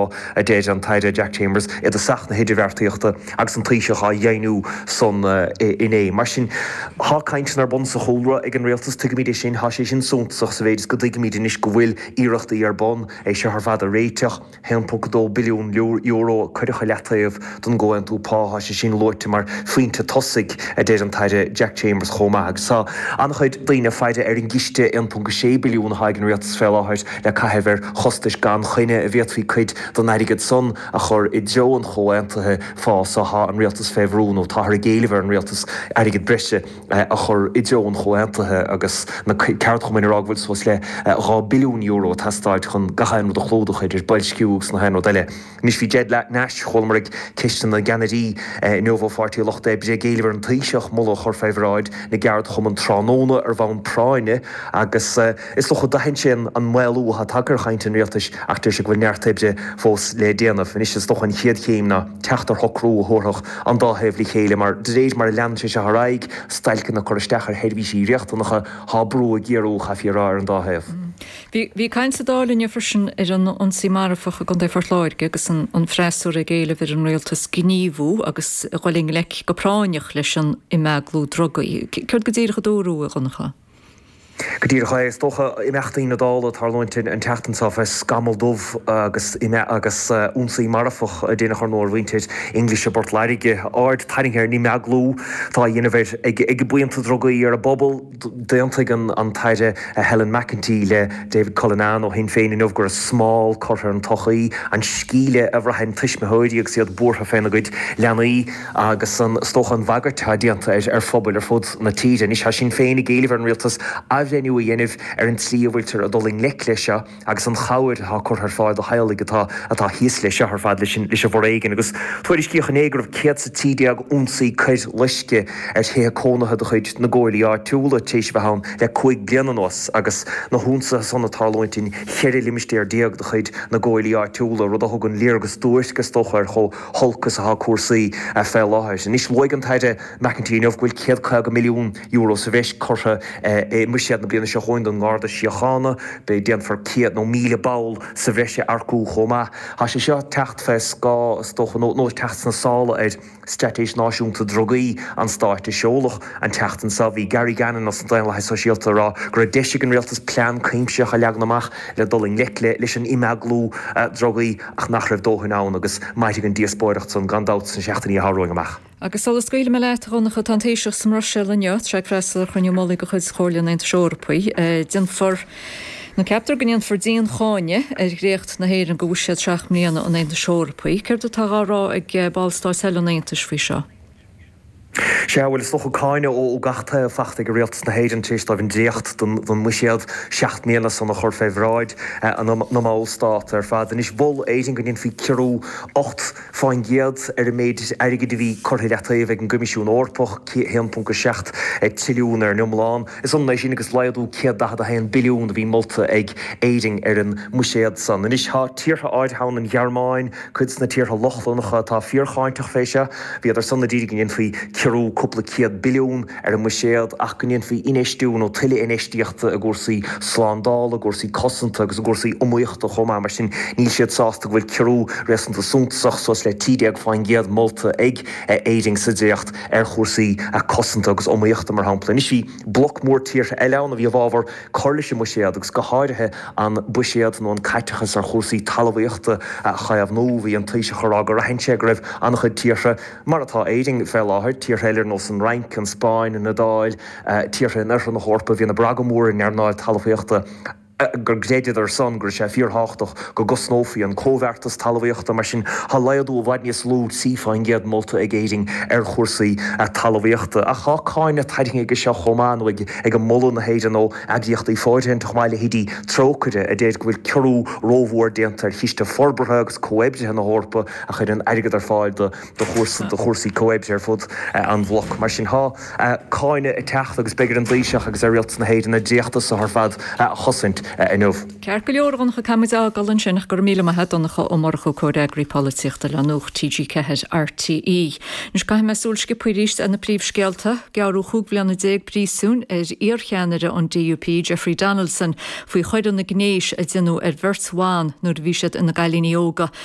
seo a déad an taide Jack Chambers i a sach na hidirvertíochta agus an tríiseá dhéanú son iné. Mar sin há caiintin ar bon sa chóra ag an réaltas tugamíide sin há sé sin súntaach sa bhéidir go dtígamíide níos go bhfuil íireachta ar bon é se ar fad a réiteach 1.2 billiún euro chuidecha letaíomh don ggóin tú pátha sé sin loirte mar faointe tosaigh a déad an taide Jack Chambers chomag. Sa annachchuid daoine feide ar an giste 1.6 billiún haig an réaltas fel áthid le caithfir chostais gan chuine a bhéadhí chuid don airigid son a chur i deo an choáintathe fás a há an réaltas féhrún ó táthir géilehar an réaltas airigid breise a chur i deo an choáintathe agus na ceartchamin rághfuil sos le 2 billiún euro testáid chun gachain do chlódach idir bailsciúgus na hen ó deile. Nis bhí dead le neis choilmarig ciiste na Ganarí nóbh fartíí lochta bre géilehar an taoiseach mulla chur féhráid na geart chum an tránóna ar bhain práine agus is locha dahin sin an mhilú ha tagar chaint an réaltas achtar se bhfuil neartaibre fós le déanamh is is doch an chiad chéim na teachtar hocrú thorthach an dáhebhlí chéile mar réad mar lean se raig stailcan na choristechar heirbhí sí reachtannacha hábrú a ggéarú chafiará an dáhebh. Bhí caiin sa dálinne frisin ar an onsí marfacha gon é fortláirge agus an freisú a géile vir an réaltas gníomhú agus gholing le go práineach leis an i meaglú drogaí. Cuirt go dtíir go dúrú a gonnacha? Godícha is tócha imechttaí na dála tarlóintin an teachtansá fes scamaldómh agus únsaí marfach a déanaach ar nóirhainteid Englise bort leirige áard taingir ní meaglú tá dhéanamhir ag buanta drogaí ar a bobbal déantaigh an taide Helen McEntee le David Cullinan ó hin féin inmh gur a smáil corthar an tochaí an scíle a bhrahin tuismeóidí agus siad búrtha féinna goid leanaí agus an stócha an bhagart déanta ar fphobal ar fud na tíide ní sin féin géilehar an réaltas réniu a dhéanamh ar an slíomhhailtear a doling le leise agus an chair há chur ar fáid a heilig atá híos leise ar fád leis a bhréigen agus tuaidir cíocha égrah céad sa tíideag únsaí chuid leisce ar té cónathe do chuid na ggóirí á túla tééis bheán le 5 blianan os agus na húnsa sanna tarlóintin cheir limisteir déag do chuid na ggóirí á túla rud a thugann léargus dúirgus tóchar cho holcas a cuasaí a fé láthir. Níos loigan taide McEntee bhfuil 100 milliún euro sa bheits chutha muisiad na bliana se chuin don gáda siochána be déan for 100 míle bail sa bhreise arcú chomá. Tá sé seo techt fes gá stocha nó techt na sála ar stratéis náisiúnta drogaí an stáirte seolach an teachtan sa bhí Gary Gannon as an dain le sosialta rá gur deise an réaltas plean céimseach a leagnamach le doling lecle leis an imeaglú drogaí ach nach raibh dóthain ann agus maithigh an díospóireacht san gandát san seachtaí háróing amach. Agus solas scaile me leit gonnacha tantéiseach sam Rossell an jot, tre freistal chun mollig go chud scóirleann ein seorpaí. Din for na captar gníon for díon cháine ar réocht na héir an gúisiad 3 mlíana an ein seorpaí. Ceirt atá rá ag ballstá selannéantas fao seo. sé bhfuil is socha cáine ó gachta a fachta go réaltas na héidir tééis tá bhín déocht don muisiad 7 míle san na chur féhráid an nómáilstát ar fad. Is bhil éidir go dtíon fao ceú 8 fáin géad ar méid aige de bhí chorthaíoh ag an gomisisiún orpach 1.6 trilliún ar numláán. Is an éis sin agus leadú 110 billiún a bhí molta ag éidir ar an muisiad san. Is há tíortha áidthain an Ghearmáin chud na tíortha lochlannacha tá fíorchaintach féise, bhí ar sanna díide gin faoi ceú cúpla 100 billiún ar an muisiad ach gníon faoi inéistíún ó tuile inéistíochta a gúsaí sláándála, a gúsaí cosanta agus a gúsaí umíochta chomá mar sin níl siad sásta bhfuil ceú réasanta súntasach sos le tíideag fáin géad molta ag éidir sa déocht ar chósaí a cosanta agus umíochta mar hampla. Is bhí bloc mór tíortha eileán a bhí bhábhar choirlis muisiad agus go háirithe an buisiad nó an caitechas ar chósaí talmhaíochta a chaamh nómhaí an tuise chorá go rahinse go raibh annach chud tíortha mar atá éidir fel láthir tíorthéilir nó san Rank an Spáin an Nadáil tíortha in na hórpa bhí na Bragamór in nearnáil talmhaíochta gur gréidir ar son gur sé fíorthach go gosnófií an cóhhartas talmhaíochta mar sin há leiadú bhaid níos lúd sífáin géad molta ag éidir ar chósaí talmhaíochta a chá cáine taiting ag seo chomán ag an molla na héidir nó agdíochtaí fáidin tomáile hídí trócaide a déad go bhfuil ceú rómhór déanta ar chiiste forbartha agus coébde na hórpa a chuid an airigad ar fáil do chósaí coébde ar fud an bhloc mar sin há cáine i teachta agus begur an dlíiseach agus ar rialtas na héidir na déachta sa th fad chosaint inmh. Ceir go leorgannacha camidá galan sinach gur míle headonnacha ó marcha códagrií políochta le nóch TG cehead RTE. Nus cai meúlsce puiríist an na príomhscéalta gearú chuig blianna 10 prísún ar iorcheanare an DUP Jeffrey Donaldson faoi chuid an na gnéis a dionú ar Virtsháin nuair bhí siad in na Gailíní óga